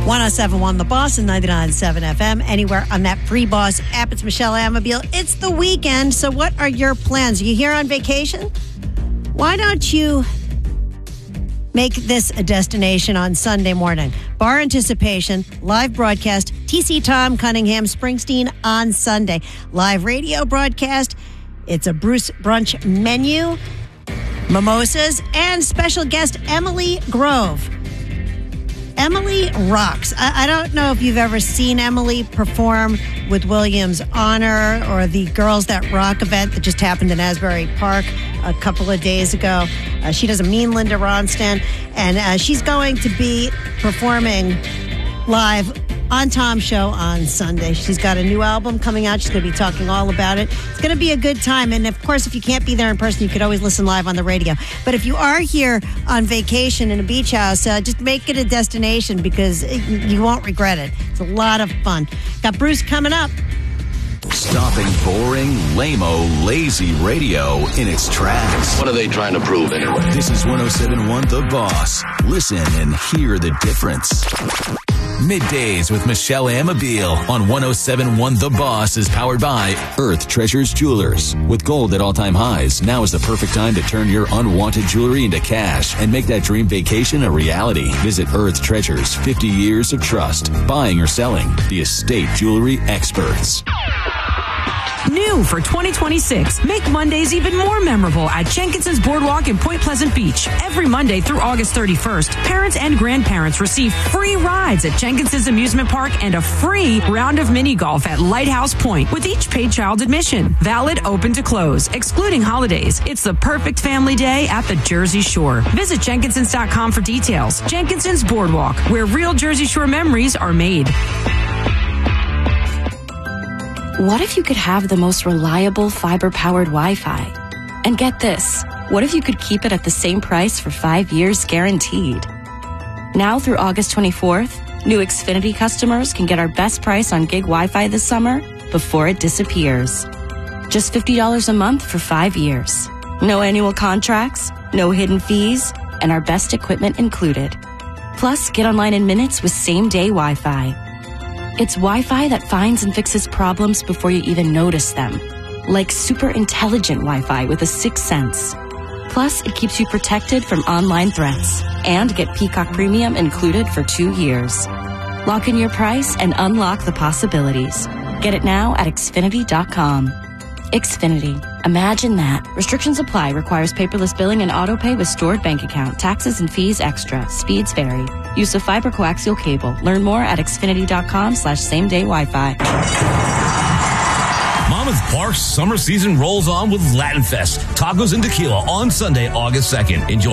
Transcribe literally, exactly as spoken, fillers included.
one oh seven point one The Boss and ninety-nine point seven F M. Anywhere on that free Boss app. It's Michelle Amabile. It's the weekend, so what are your plans? Are you here on vacation? Why don't you make this a destination on Sunday morning? Bar Anticipation, live broadcast, T C Tom Cunningham Springsteen on Sunday. Live radio broadcast. It's a Bruce brunch menu, mimosas, and special guest Emily Grove. Emily rocks. I, I don't know if you've ever seen Emily perform with Williams Honor or the Girls That Rock event that just happened in Asbury Park a couple of days ago. Uh, she doesn't mean Linda Ronstadt, and uh, she's going to be performing live on Tom's show on Sunday. She's got a new album coming out. She's going to be talking all about it. It's going to be a good time. And of course, if you can't be there in person, you could always listen live on the radio. But if you are here on vacation in a beach house, uh, just make it a destination because you won't regret it. It's a lot of fun. Got Bruce coming up. Stopping boring, lame-o, lazy radio in its tracks. What are they trying to prove anyway? This is one oh seven point one The Boss. Listen and hear the difference. Middays with Michelle Amabile on one oh seven point one The Boss is powered by Earth Treasures Jewelers. With gold at all-time highs, now is the perfect time to turn your unwanted jewelry into cash and make that dream vacation a reality. Visit Earth Treasures, fifty years of trust. Buying or selling, the estate jewelry experts. New for twenty twenty-six. Make Mondays even more memorable at Jenkinson's Boardwalk in Point Pleasant Beach. Every Monday through August thirty-first, parents and grandparents receive free rides at Jenkinson's Amusement Park and a free round of mini golf at Lighthouse Point with each paid child admission. Valid open to close, excluding holidays. It's the perfect family day at the Jersey Shore. Visit Jenkinsons dot com for details. Jenkinson's Boardwalk, where real Jersey Shore memories are made. What if you could have the most reliable fiber-powered Wi-Fi? And get this, what if you could keep it at the same price for five years guaranteed? Now through August twenty-fourth, new Xfinity customers can get our best price on gig Wi-Fi this summer before it disappears. Just fifty dollars a month for five years. No annual contracts, no hidden fees, and our best equipment included. Plus, get online in minutes with same-day Wi-Fi. It's Wi-Fi that finds and fixes problems before you even notice them. Like super intelligent Wi-Fi with a sixth sense. Plus, it keeps you protected from online threats. And get Peacock Premium included for two years. Lock in your price and unlock the possibilities. Get it now at Xfinity dot com. Xfinity. Imagine that. Restrictions apply. Requires paperless billing and auto pay with stored bank account. Taxes and fees extra. Speeds vary. Use of fiber coaxial cable. Learn more at Xfinity dot com slash same day Wi-Fi. Monmouth Park's summer season rolls on with Latin Fest. Tacos and tequila on Sunday, August second. Enjoy